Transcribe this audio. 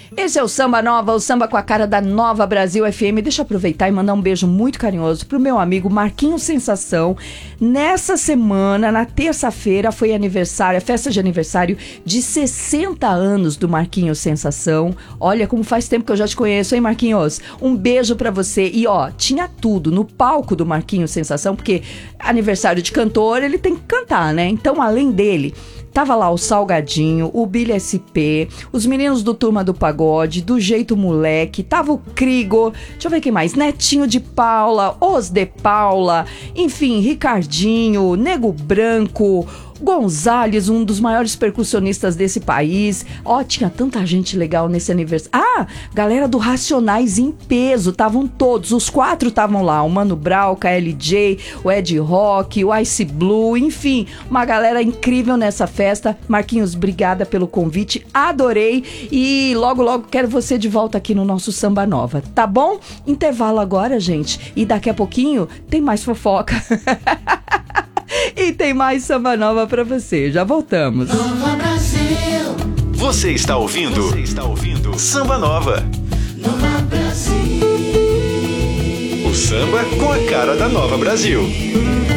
Esse é o Samba Nova, o samba com a cara da Nova Brasil FM. Deixa eu aproveitar e mandar um beijo muito carinhoso pro meu amigo Marquinhos Sensação. Nessa semana, na terça-feira, foi aniversário, a festa de aniversário de 60 anos do Marquinhos Sensação. Olha como faz tempo que eu já te conheço, hein, Marquinhos? Um beijo pra você. E ó, tinha tudo no palco do Marquinhos Sensação, porque aniversário de cantor, ele tem que cantar, né? Então, além dele, tava lá o Salgadinho, o Billy SP, os meninos do Turma do Pagode, do Jeito Moleque, tava o Crigo, deixa eu ver quem mais, Netinho de Paula, Os de Paula, enfim, Ricardinho, Nego Branco, Gonzales, um dos maiores percussionistas desse país. Ó, tinha tanta gente legal nesse aniversário. Ah, galera do Racionais em peso, estavam todos, os 4 estavam lá, o Mano Brown, o KLJ, o Ed Rock, o Ice Blue, enfim, uma galera incrível nessa festa. Marquinhos, obrigada pelo convite, adorei, e logo quero você de volta aqui no nosso Samba Nova, tá bom? Intervalo agora, gente, e daqui a pouquinho tem mais fofoca. E tem mais Samba Nova pra você. Já voltamos. Nova Brasil. Você está ouvindo? Samba Nova. Nova Brasil. O samba com a cara da Nova Brasil.